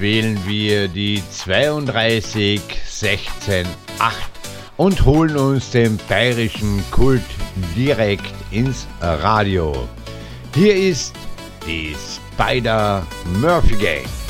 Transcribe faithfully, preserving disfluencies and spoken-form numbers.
wählen wir die zweiunddreißig sechzehn acht und holen uns den bayerischen Kult direkt ins Radio. Hier ist die Spider Murphy Gang.